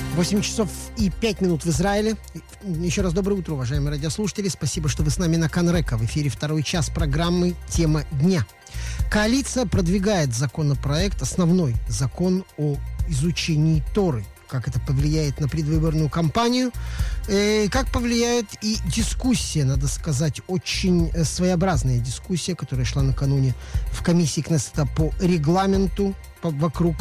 8 часов и 5 минут в Израиле. Еще раз доброе утро, уважаемые радиослушатели. Спасибо, что вы с нами на Канрека. В эфире второй час программы «Тема дня». Коалиция продвигает законопроект, основной закон о изучении Торы. Как это повлияет на предвыборную кампанию, как повлияет и дискуссия, надо сказать, очень своеобразная дискуссия, которая шла накануне в комиссии Кнессета по регламенту вокруг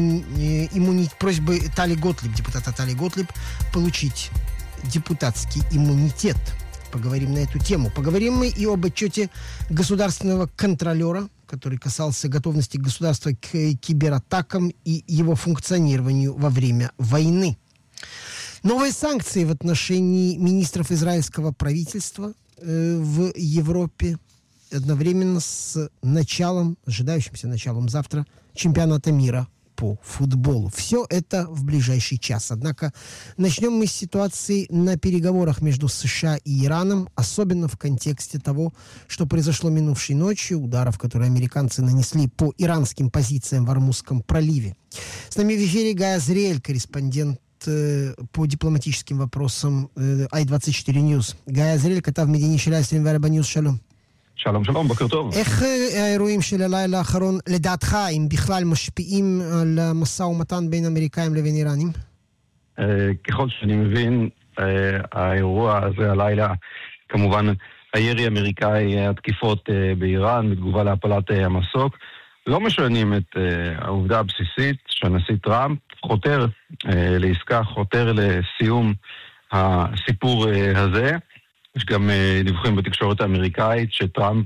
просьбы Тали Готлиб, депутата Тали Готлиб, получить депутатский иммунитет. Поговорим на эту тему. Поговорим мы и об отчете государственного контролера, который касался готовности государства к кибератакам и его функционированию во время войны. Новые санкции в отношении министров израильского правительства в Европе одновременно с ожидающимся началом завтра чемпионата мира по футболу. Все это в ближайший час. Однако начнем мы с ситуации на переговорах между США и Ираном, особенно в контексте того, что произошло минувшей ночью, ударов, которые американцы нанесли по иранским позициям в Ормузском проливе. С нами в эфире Гай Азриэль, корреспондент по дипломатическим вопросам i24 News. Гай Азриэль, כתב מדיני של ה-24 News, שלום. שלום, שלום, בוקר טוב. איך האירועים של הלילה האחרון, לדעתך, אם בכלל משפיעים על המשא ומתן בין אמריקאים לבין איראנים? ככל שאני מבין, האירוע הזה הלילה, כמובן, הירי האמריקאי, התקיפות באיראן, בתגובה להפלת המסוק, לא משנים את העובדה הבסיסית שהנשיא טראמפ חותר לעסקה, חותר לסיום הסיפור הזה. יש גם דיווחים בתקשורת האמריקאית שטראמפ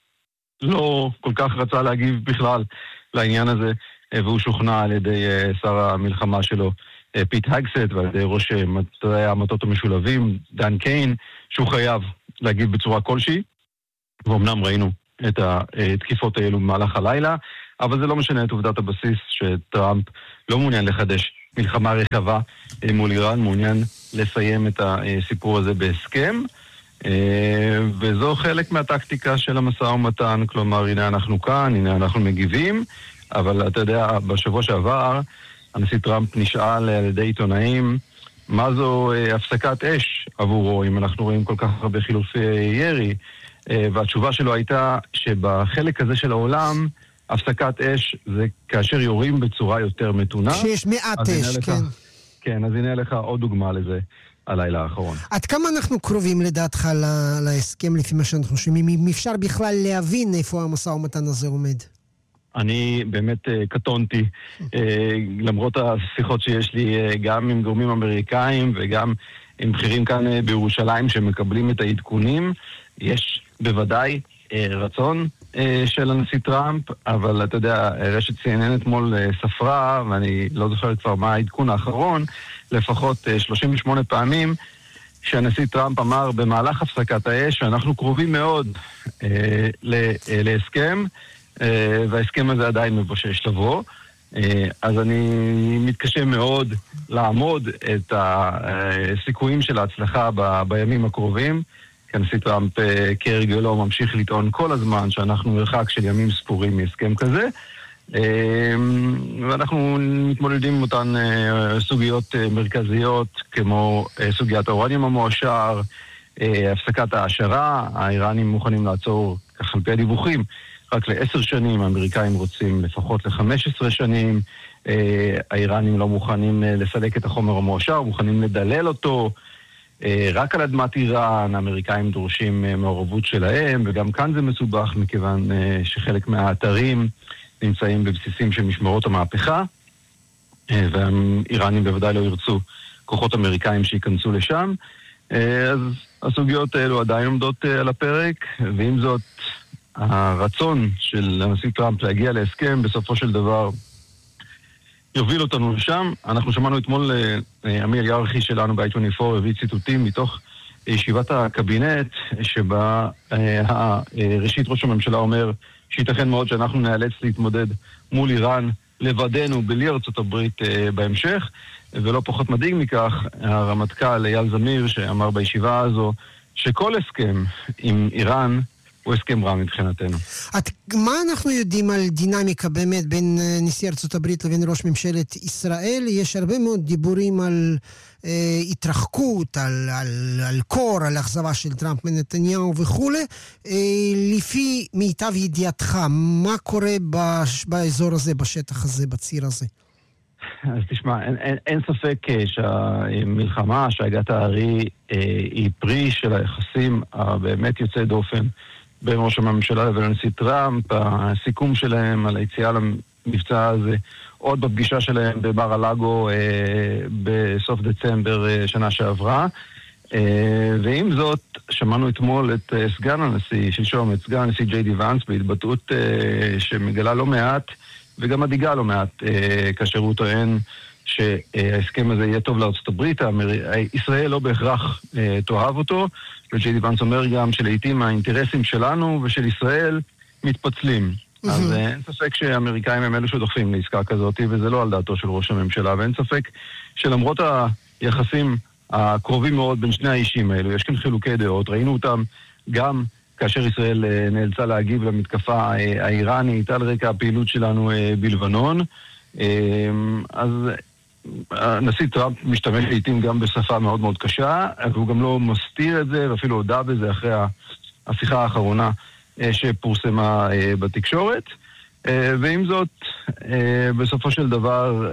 לא כל כך רצה להגיב בכלל לעניין הזה, והוא שוכנע על ידי שר המלחמה שלו פיט הגסט ועל ידי ראש מטה המטות המשולבים דן קיין, שהוא חייב להגיב בצורה כלשהי, ואומנם ראינו את התקיפות האלו במהלך הלילה, אבל זה לא משנה את עובדת הבסיס שטראמפ לא מעוניין לחדש מלחמה רחבה מול איראן, מעוניין לסיים את הסיפור הזה בהסכם, וזו חלק מהטקטיקה של המשא ומתן, כלומר, הנה אנחנו כאן, הנה אנחנו מגיבים, אבל אתה יודע, בשבוע שעבר, הנשיא טראמפ נשאל על ידי עיתונאים, מה זו הפסקת אש עבורו, אם אנחנו רואים כל כך הרבה חילופי ירי, והתשובה שלו הייתה שבחלק הזה של העולם, הפסקת אש זה כאשר יורים בצורה יותר מתונה. שיש מעט אש, כן. כן, אז הנה לך עוד דוגמה לזה. הלילה האחרון. עד כמה אנחנו קרובים לדעתך להסכם לפי מה שאנחנו שומעים? אם אפשר בכלל להבין איפה המשא ומתן הזה עומד? אני באמת קטונתי, למרות השיחות שיש לי גם עם גורמים אמריקאים וגם עם בכירים כאן בירושלים שמקבלים את העדכונים, יש בוודאי רצון של הנשיא טראמפ, אבל אתה יודע, רשת CNN אתמול ספרה, ואני לא זוכר כבר מה העדכון האחרון, לפחות 38 פעמים שהנשיא טראמפ אמר במהלך הפסקת האש שאנחנו קרובים מאוד להסכם, וההסכם הזה עדיין מבושש לבוא. אז אני מתקשה מאוד לעמוד את הסיכויים של ההצלחה בימים הקרובים, כי הנשיא טראמפ כהרגלו ממשיך לטעון כל הזמן שאנחנו מרחק של ימים ספורים מהסכם כזה, ואנחנו מתמודדים עם אותן סוגיות מרכזיות כמו סוגיית האורניום המועשר, הפסקת העשרה, האיראנים מוכנים לעצור כך על פי הדיווחים רק ל10 שנים, האמריקאים רוצים לפחות ל15 שנים, האיראנים לא מוכנים לסלק את החומר המועשר, מוכנים לדלל אותו רק על אדמת איראן, האמריקאים דורשים מעורבות שלהם, וגם כאן זה מסובך מכיוון שחלק מהאתרים נמצאים בבסיסים של משמרות המהפכה, והאיראנים בוודאי לא ירצו כוחות אמריקאים שיכנסו לשם. אז הסוגיות האלו עדיין עומדות על הפרק, ועם זאת הרצון של הנשיא טראמפ להגיע להסכם בסופו של דבר יוביל אותנו לשם. אנחנו שמענו אתמול אמיר ירחי שלנו ב-i24 הביא ציטוטים מתוך ישיבת הקבינט שבה ראשית ראש הממשלה אומר שייתכן מאוד שאנחנו נאלץ להתמודד מול איראן לבדנו בלי ארצות הברית בהמשך, ולא פחות מדאיג מכך הרמטכ"ל אייל זמיר שאמר בישיבה הזו שכל הסכם עם איראן הוא הסכם רע מבחינתנו. מה אנחנו יודעים על דינמיקה באמת בין נשיא ארצות הברית לבין ראש ממשלת ישראל? יש הרבה מאוד דיבורים על התרחקות, על קור, על אכזבה של טראמפ מנתניהו וכו'. לפי מיטב ידיעתך, מה קורה באזור הזה, בשטח הזה, בציר הזה? אז תשמע, אין ספק שהמלחמה, שהגעת הארי, היא פרי של היחסים הבאמת יוצא דופן בין ראש הממשלה לבין הנשיא טראמפ, הסיכום שלהם על היציאה למבצע הזה, עוד בפגישה שלהם בבר הלאגו בסוף דצמבר שנה שעברה. ועם זאת, שמענו אתמול את סגן הנשיא, שלשום, את סגן הנשיא ג'יי די ואנס, בהתבטאות שמגלה לא מעט, וגם מדאיגה לא מעט, כאשר הוא טוען שההסכם הזה יהיה טוב לארצות הברית, ישראל לא בהכרח תאהב אותו, וג'יי די ואנס אומר גם שלעיתים האינטרסים שלנו ושל ישראל מתפצלים. אז אין ספק שהאמריקאים הם אלו שדוחפים לעסקה כזאת, וזה לא על דעתו של ראש הממשלה, ואין ספק שלמרות היחסים הקרובים מאוד בין שני האישים האלו, יש כאן חילוקי דעות, ראינו אותם גם כאשר ישראל נאלצה להגיב למתקפה האיראנית על רקע הפעילות שלנו בלבנון. אז הנשיא טראמפ משתמש לעתים גם בשפה מאוד מאוד קשה, והוא גם לא מסתיר את זה, ואפילו הודע בזה אחרי השיחה האחרונה שפורסמה בתקשורת. ועם זאת, בסופו של דבר,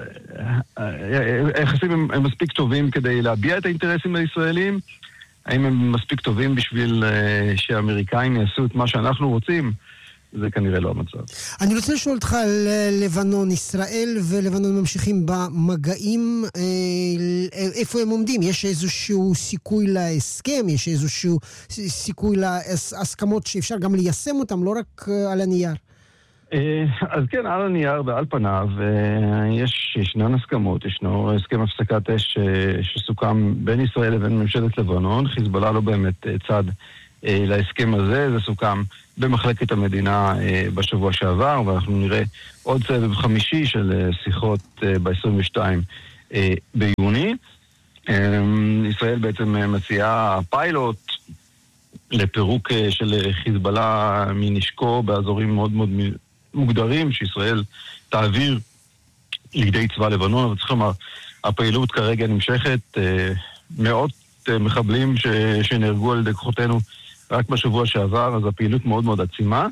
היחסים הם מספיק טובים כדי להביע את האינטרסים הישראלים. האם הם מספיק טובים בשביל שהאמריקאים יעשו את מה שאנחנו רוצים? זה כנראה לא המצב. אני רוצה לשאול אותך על לבנון. ישראל ולבנון ממשיכים במגעים. איפה הם עומדים? יש איזשהו סיכוי להסכם? יש איזשהו סיכוי להסכמות שאפשר גם ליישם אותם, לא רק על הנייר? אז כן, על הנייר ועל פניו ישנן הסכמות. ישנו הסכם הפסקת אש שסוכם בין ישראל לבין ממשלת לבנון. חיזבאללה לא באמת צד להסכם הזה, זה סוכם במחלקת המדינה בשבוע שעבר, ואנחנו נראה עוד סבב חמישי של שיחות ב-22 ביוני. ישראל בעצם מציעה פיילוט לפירוק של חיזבאללה מנשקו באזורים מאוד מאוד מוגדרים, שישראל תעביר לידי צבא לבנון, אבל צריך לומר, הפעילות כרגע נמשכת, מאות מחבלים שנהרגו על ידי כוחותינו רק בשבוע שעבר, אז הפעילות מאוד מאוד עצימה,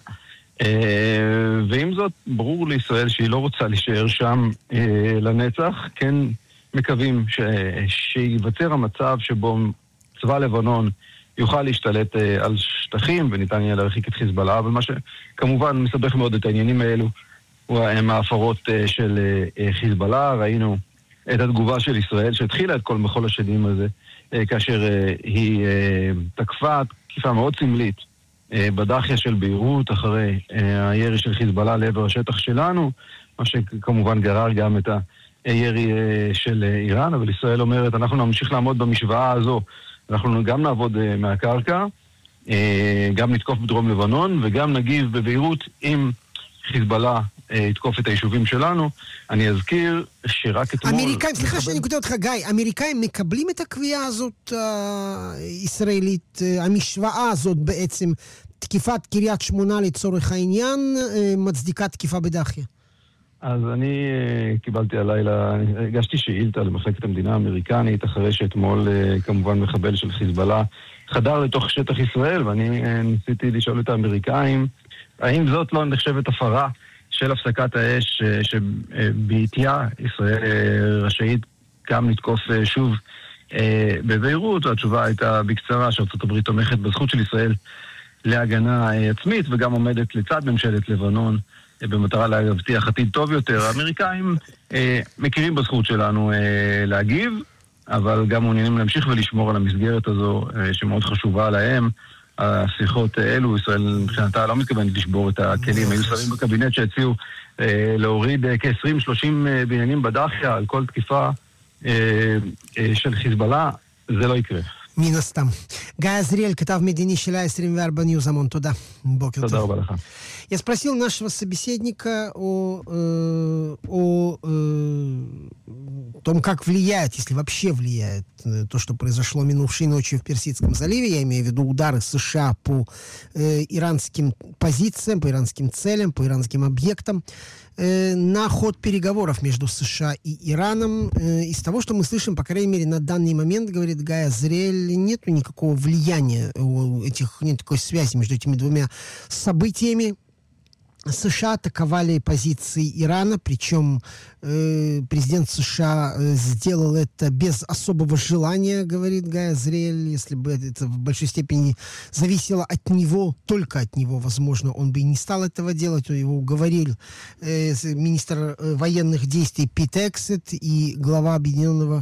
ועם זאת, ברור לישראל שהיא לא רוצה להישאר שם לנצח, כן מקווים שיווצר המצב שבו צבא לבנון יוכל להשתלט על שטחים, וניתן יהיה להרחיק את חיזבאללה, אבל מה שכמובן מסבך מאוד את העניינים האלו, הם ההפרות של חיזבאללה. ראינו את התגובה של ישראל, שהתחילה את כל מחול השדים הזה, כאשר היא תקיפה מאוד סמלית בדחיה של ביירות, אחרי הירי של חיזבאללה לעבר השטח שלנו, מה שכמובן גרר גם את הירי של איראן, אבל ישראל אומרת, אנחנו נמשיך לעמוד במשוואה הזו, אנחנו גם נעבוד מהקרקע, גם נתקוף בדרום לבנון, וגם נגיב בביירות עם חיזבאללה יתקוף את היישובים שלנו. אני אזכיר שרק אתמול... אמריקאים, סליחה שאני כותב אותך, גיא, אמריקאים מקבלים את הקביעה הזאת הישראלית, המשוואה הזאת בעצם, תקיפת קריית שמונה לצורך העניין, מצדיקה תקיפה בדחיה. אז אני קיבלתי הלילה, הגשתי שאילתה למחלקת המדינה האמריקנית, אחרי שאתמול כמובן מחבל של חיזבאללה חדר לתוך שטח ישראל, ואני ניסיתי לשאול את האמריקאים, האם זאת לא נחשבת הפרה של הפסקת האש שבעתיה ישראל רשאית גם לתקוף שוב בביירות? התשובה הייתה בקצרה שארצות הברית תומכת בזכות של ישראל להגנה עצמית, וגם עומדת לצד ממשלת לבנון במטרה להבטיח עתיד טוב יותר. האמריקאים מכירים בזכות שלנו להגיב, אבל גם מעוניינים להמשיך ולשמור על המסגרת הזו שמאוד חשובה להם. השיחות אלו, ישראל מבחינתה לא מתכוונת לשבור את הכלים. היו שרים בקבינט שהציעו להוריד כ-20-30 בניינים בדחיה על כל תקיפה של חיזבאללה. זה לא יקרה. מן הסתם. Гай Азриэль, כתב медини шеля 24 News, Амон, туда. Туда, Бараха. Я спросил нашего собеседника о том, как влияет, если вообще влияет то, что произошло минувшей ночью в Персидском заливе, я имею в виду удары США по иранским позициям, по иранским целям, по иранским объектам, на ход переговоров между США и Ираном. Из того, что мы слышим, по крайней мере, на данный момент, говорит Гай Азриэль, нет никакого влияния, нет такой связи между этими двумя событиями. США атаковали позиции Ирана, причем президент США сделал это без особого желания, говорит Гай Азриэль. Если бы это в большой степени зависело от него, только от него, возможно, он бы и не стал этого делать. Его уговорил министр военных действий Пит Эксет и глава Объединенного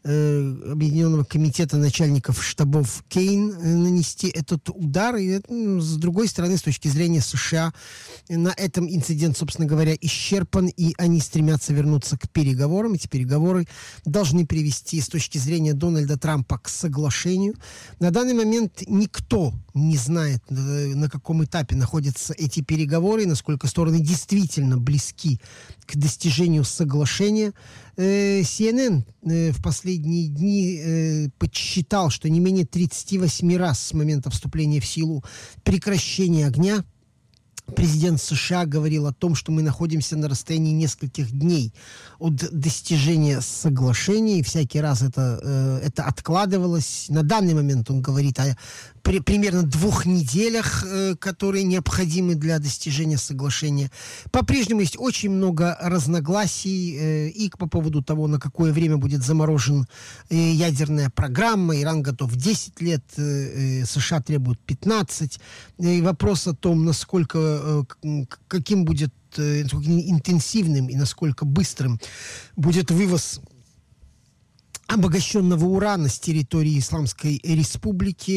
комитета начальников штабов Кейн нанести этот удар. И, с другой стороны, с точки зрения США, на этом инцидент, собственно говоря, исчерпан, и они стремятся вернуться к переговорам. Эти переговоры должны привести, с точки зрения Дональда Трампа, к соглашению. На данный момент никто не знает, на каком этапе находятся эти переговоры, насколько стороны действительно близки к достижению соглашения. CNN в последние дни подсчитал, что не менее 38 раз с момента вступления в силу прекращения огня президент США говорил о том, что мы находимся на расстоянии нескольких дней от достижения соглашения, и всякий раз это откладывалось. На данный момент он говорит о примерно 2 неделях, которые необходимы для достижения соглашения. По-прежнему есть очень много разногласий и по поводу того, на какое время будет заморожена ядерная программа. Иран готов 10 лет, США требуют 15. И вопрос о том, насколько, каким будет, насколько интенсивным и насколько быстрым будет вывоз обогащенного урана с территории Исламской Республики.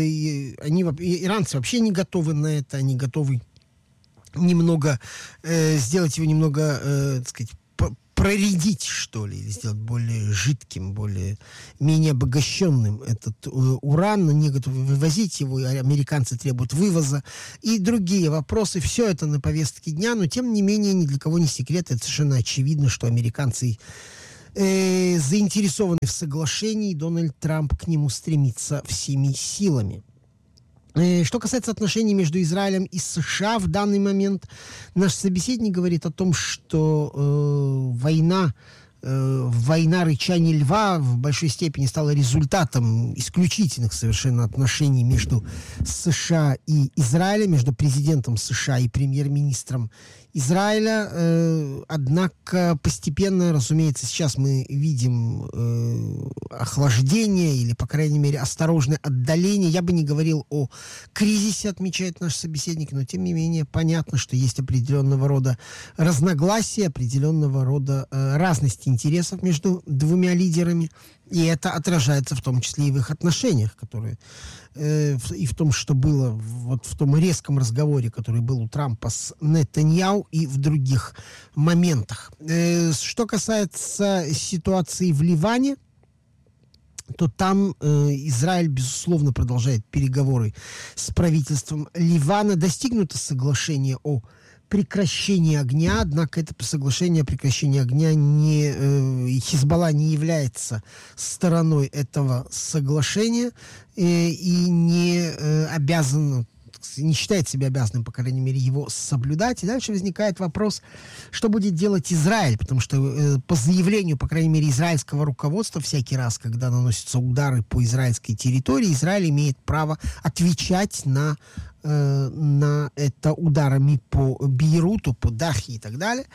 Иранцы вообще не готовы на это. Они готовы немного сделать его немного, так сказать, проредить, что ли, сделать более жидким, менее обогащенным этот уран, но не готовы вывозить его, и американцы требуют вывоза, и другие вопросы. Все это на повестке дня, но тем не менее ни для кого не секрет, это совершенно очевидно, что американцы заинтересованы в соглашении, и Дональд Трамп к нему стремится всеми силами. Что касается отношений между Израилем и США в данный момент, наш собеседник говорит о том, что война рычания льва в большой степени стала результатом исключительных совершенно отношений между США и Израилем, между президентом США и премьер-министром Израиля. Однако постепенно, разумеется, сейчас мы видим охлаждение или, по крайней мере, осторожное отдаление. Я бы не говорил о кризисе, отмечает наш собеседник, но, тем не менее, понятно, что есть определенного рода разногласия, определенного рода разности интересов между двумя лидерами. И это отражается в том числе и в их отношениях, которые и в том, что было вот в том резком разговоре, который был у Трампа с Нетаньяху, и в других моментах. Что касается ситуации в Ливане, то там Израиль, безусловно, продолжает переговоры с правительством Ливана. Достигнуто соглашение о прекращении огня, однако это соглашение о прекращении огня Хизбалла не является стороной этого соглашения и не обязан, не считает себя обязанным, по крайней мере, его соблюдать. И дальше возникает вопрос, что будет делать Израиль, потому что по заявлению, по крайней мере, израильского руководства, всякий раз, когда наносятся удары по израильской территории, Израиль имеет право отвечать на это ударами по Бейруту, по Дахе и так далее.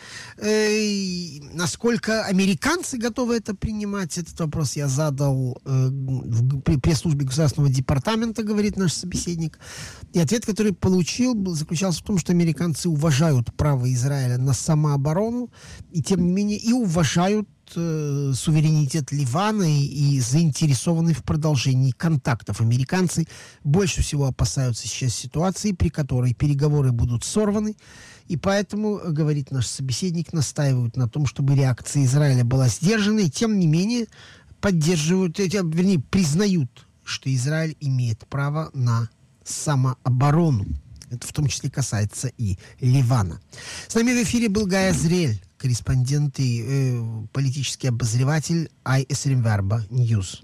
И насколько американцы готовы это принимать, этот вопрос я задал при пресс-службе Государственного департамента, говорит наш собеседник. И ответ, который получил, заключался в том, что американцы уважают право Израиля на самооборону, и тем не менее и уважают суверенитет Ливана и заинтересованы в продолжении контактов. Американцы больше всего опасаются сейчас ситуации, при которой переговоры будут сорваны, и поэтому, говорит наш собеседник, настаивают на том, чтобы реакция Израиля была сдержана, и тем не менее признают, что Израиль имеет право на самооборону. Это в том числе касается и Ливана. С нами в эфире был Гай Азриэль, корреспондент и политический обозреватель i24 News.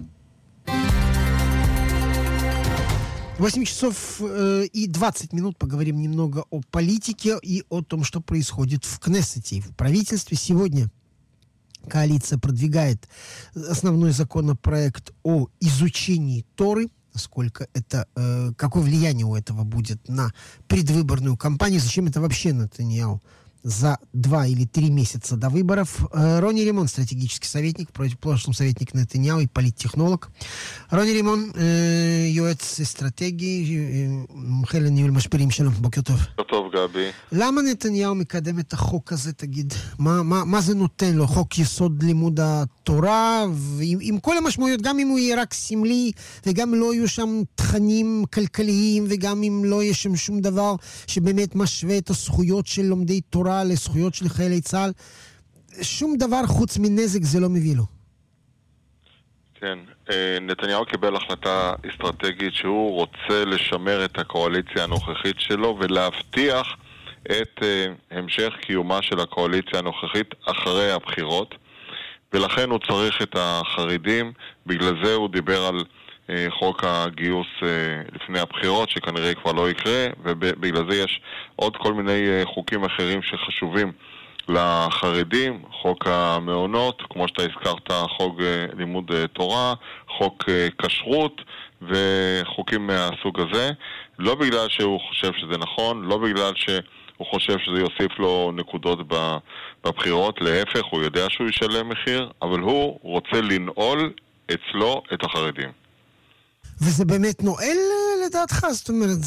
8 часов и 20 минут поговорим немного о политике и о том, что происходит в Кнессете, в правительстве. Сегодня коалиция продвигает основной законопроект о изучении Торы, насколько это, какое влияние у этого будет на предвыборную кампанию, зачем это вообще Нетаньяху за 2 или 3 месяца до выборов. Рони Римон, стратегический советник, прошлый советник Нетаньяху и политтехнолог. Рони Римон, יועץ אסטרטגי, מומחה לניהול משברים. שלום, בוקר טוב. בוקר טוב, גבי. למה נתניהו מקדם את החוק הזה, תגיד? מה זה נותן לו? חוק יסוד לימוד התורה, עם כל המשמעויות, גם אם הוא יהיה רק סמלי, וגם לא יהיו שם תכנים כלכליים, וגם אם לא יהיה שם שום דבר שבאמת משווה את הזכויות של לומדי תורה לזכויות של חיילי צה"ל, שום דבר חוץ מנזק זה לא מביא לו. כן, נתניהו קיבל החלטה אסטרטגית שהוא רוצה לשמר את הקואליציה הנוכחית שלו ולהבטיח את המשך קיומה של הקואליציה הנוכחית אחרי הבחירות, ולכן הוא צריך את החרדים. בגלל זה הוא דיבר על חוק הגיוס לפני הבחירות שכנראה כבר לא יקרה, ובגלל זה יש עוד כל מיני חוקים אחרים שחשובים לחרדים, חוק המעונות, כמו שאתה הזכרת, חוק לימוד תורה, חוק כשרות וחוקים מהסוג הזה, לא בגלל שהוא חושב שזה נכון, לא בגלל שהוא חושב שזה יוסיף לו נקודות בבחירות, להפך, הוא יודע שהוא ישלם מחיר, אבל הוא רוצה לנעול אצלו את החרדים. וזה באמת נועל לדעתך? זאת אומרת,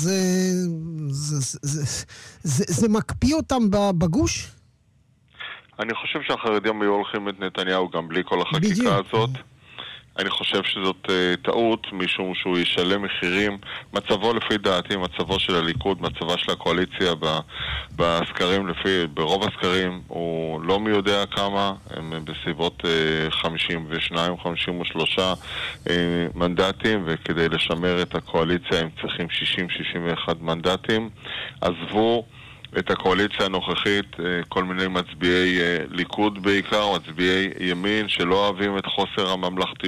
זה מקפיא אותם בגוש? אני חושב שהחרדים היו הולכים את נתניהו גם בלי כל החקיקה הזאת. אני חושב שזאת טעות, משום שהוא ישלם מחירים. מצבו לפי דעתי, מצבו של הליכוד, מצבה של הקואליציה בסקרים, ברוב הסקרים הוא לא מי יודע כמה, הם בסביבות 52-53 מנדטים, וכדי לשמר את הקואליציה הם צריכים 60-61 מנדטים. עזבו את הקואליציה הנוכחית כל מיני מצביעי ליכוד בעיקר, מצביעי ימין שלא אוהבים את חוסר הממלכתיות